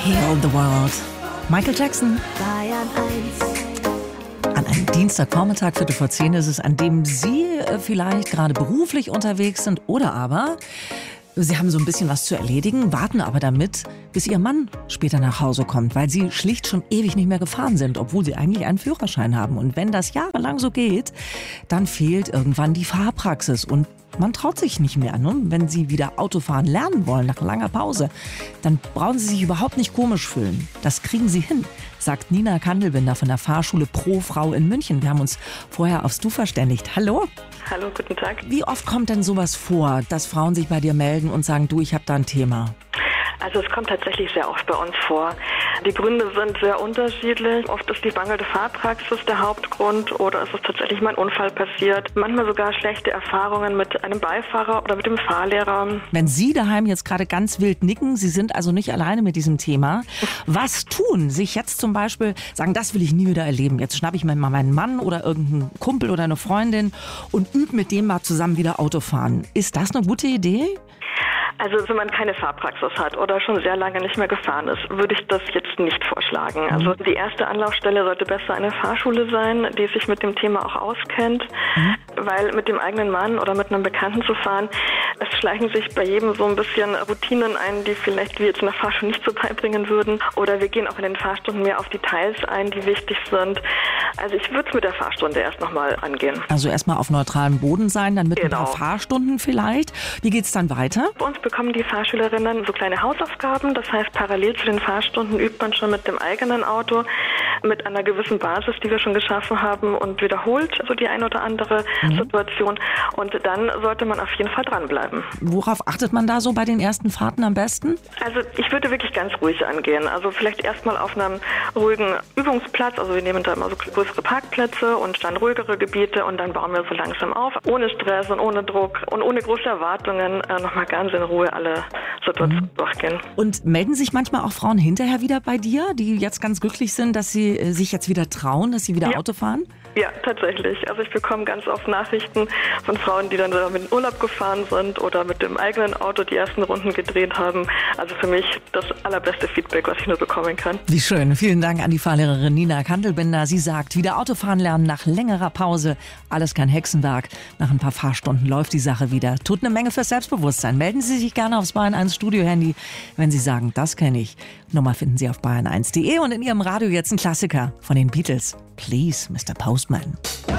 Heal the World. Michael Jackson. Bayern 1. An einem Dienstagvormittag, 10:45 ist es, an dem Sie vielleicht gerade beruflich unterwegs sind oder aber Sie haben so ein bisschen was zu erledigen, warten aber damit, bis Ihr Mann später nach Hause kommt, weil Sie schlicht schon ewig nicht mehr gefahren sind, obwohl Sie eigentlich einen Führerschein haben. Und wenn das jahrelang so geht, dann fehlt irgendwann die Fahrpraxis und man traut sich nicht mehr. Ne? Wenn Sie wieder Autofahren lernen wollen nach langer Pause, dann brauchen Sie sich überhaupt nicht komisch fühlen. Das kriegen Sie hin, sagt Nina Kandelbinder von der Fahrschule Pro Frau in München. Wir haben uns vorher aufs Du verständigt. Hallo? Hallo, guten Tag. Wie oft kommt denn sowas vor, dass Frauen sich bei dir melden und sagen, du, ich habe da ein Thema? Also es kommt tatsächlich sehr oft bei uns vor. Die Gründe sind sehr unterschiedlich. Oft ist die mangelnde Fahrpraxis der Hauptgrund oder es ist tatsächlich mal ein Unfall passiert. Manchmal sogar schlechte Erfahrungen mit einem Beifahrer oder mit dem Fahrlehrer. Wenn Sie daheim jetzt gerade ganz wild nicken, Sie sind also nicht alleine mit diesem Thema. Was tun? Sich jetzt zum Beispiel sagen, das will ich nie wieder erleben. Jetzt schnappe ich mir mal meinen Mann oder irgendeinen Kumpel oder eine Freundin und übe mit dem mal zusammen wieder Auto fahren. Ist das eine gute Idee? Also wenn man keine Fahrpraxis hat oder schon sehr lange nicht mehr gefahren ist, würde ich das jetzt nicht vorschlagen. Also die erste Anlaufstelle sollte besser eine Fahrschule sein, die sich mit dem Thema auch auskennt, weil mit dem eigenen Mann oder mit einem Bekannten zu fahren, es schleichen sich bei jedem so ein bisschen Routinen ein, die vielleicht wir jetzt in der Fahrschule nicht so beibringen würden. Oder wir gehen auch in den Fahrstunden mehr auf Details ein, die wichtig sind. Also ich würde es mit der Fahrstunde erst nochmal angehen. Also erstmal auf neutralem Boden sein, dann mit ein paar Fahrstunden vielleicht. Wie geht's dann weiter? Bei uns bekommen die Fahrschülerinnen so kleine Hausaufgaben. Das heißt, parallel zu den Fahrstunden übt man schon mit dem eigenen Auto, mit einer gewissen Basis, die wir schon geschaffen haben und wiederholt so die ein oder andere Situation. Und dann sollte man auf jeden Fall dranbleiben. Worauf achtet man da so bei den ersten Fahrten am besten? Also ich würde wirklich ganz ruhig angehen. Also vielleicht erstmal auf einem ruhigen Übungsplatz. Also wir nehmen da immer so größere Parkplätze und dann ruhigere Gebiete und dann bauen wir so langsam auf. Ohne Stress und ohne Druck und ohne große Erwartungen nochmal ganz in Ruhe alle Situationen durchgehen. Und melden sich manchmal auch Frauen hinterher wieder bei dir, die jetzt ganz glücklich sind, dass sie sich jetzt wieder trauen, dass sie wieder Auto fahren? Ja, tatsächlich. Also ich bekomme ganz oft Nachrichten von Frauen, die dann mit dem Urlaub gefahren sind oder mit dem eigenen Auto die ersten Runden gedreht haben. Also für mich das allerbeste Feedback, was ich nur bekommen kann. Wie schön. Vielen Dank an die Fahrlehrerin Nina Kandelbinder. Sie sagt, wieder Autofahren lernen nach längerer Pause. Alles kein Hexenwerk. Nach ein paar Fahrstunden läuft die Sache wieder. Tut eine Menge fürs Selbstbewusstsein. Melden Sie sich gerne aufs Bayern 1 Studio-Handy, wenn Sie sagen, das kenne ich. Nummer finden Sie auf bayern1.de und in Ihrem Radio jetzt ein Klassiker von den Beatles. Please, Mr. Postman.